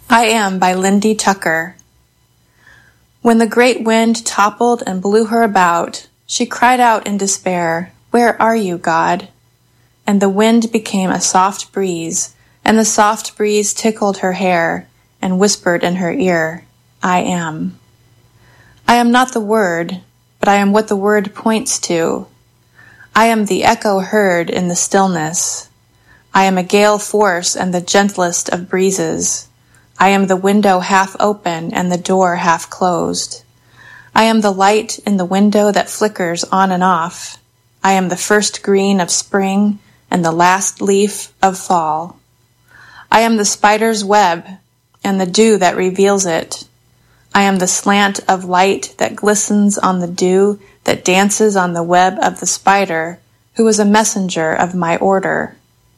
I Am by Lindy Tucker. When the great wind toppled and blew her about, she cried out in despair, "Where are you, God?" And the wind became a soft breeze, and the soft breeze tickled her hair and whispered in her ear, "I am." I am not the word, but I am what the word points to. I am the echo heard in the stillness. I am a gale force and the gentlest of breezes. I am the window half open and the door half closed. I am the light in the window that flickers on and off. I am the first green of spring and the last leaf of fall. I am the spider's web and the dew that reveals it. I am the slant of light that glistens on the dew that dances on the web of the spider, who is a messenger of my order.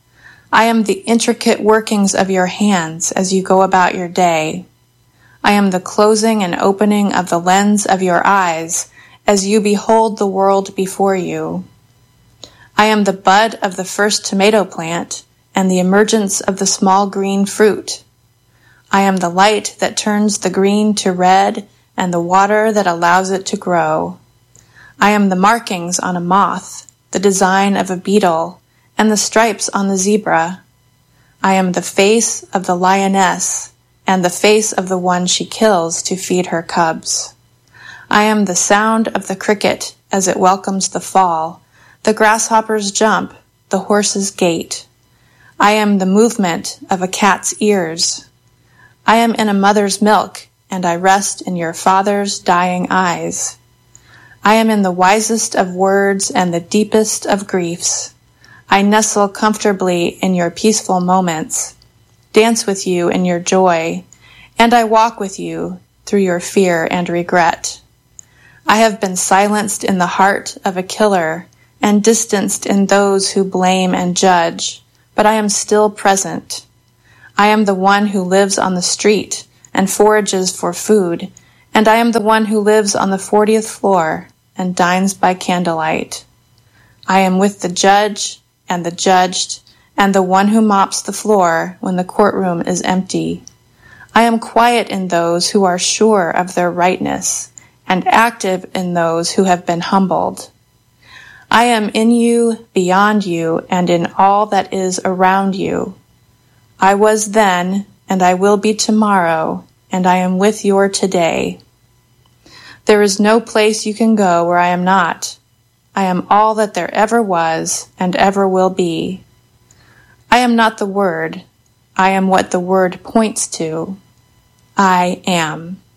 I am the intricate workings of your hands as you go about your day. I am the closing and opening of the lens of your eyes as you behold the world before you. I am the bud of the first tomato plant and the emergence of the small green fruit. I am the light that turns the green to red and the water that allows it to grow. I am the markings on a moth, the design of a beetle, and the stripes on the zebra. I am the face of the lioness and the face of the one she kills to feed her cubs. I am the sound of the cricket as it welcomes the fall, the grasshopper's jump, the horse's gait. I am the movement of a cat's ears. I am in a mother's milk, and I rest in your father's dying eyes. I am in the wisest of words and the deepest of griefs. I nestle comfortably in your peaceful moments, dance with you in your joy, and I walk with you through your fear and regret. I have been silenced in the heart of a killer and distanced in those who blame and judge, but I am still present. I am the one who lives on the street and forages for food, and I am the one who lives on the 40th floor and dines by candlelight. I am with the judge and the judged, and the one who mops the floor when the courtroom is empty. I am quiet in those who are sure of their rightness, and active in those who have been humbled. I am in you, beyond you, and in all that is around you. I was then, and I will be tomorrow, and I am with your today. There is no place you can go where I am not. I am all that there ever was and ever will be. I am not the word. I am what the word points to. I am.